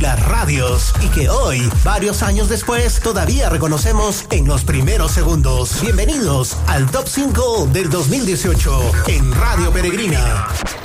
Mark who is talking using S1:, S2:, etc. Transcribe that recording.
S1: las radios y que hoy, varios años después, todavía reconocemos en los primeros segundos. Bienvenidos al Top 5 del 2018 en Radio Peregrina.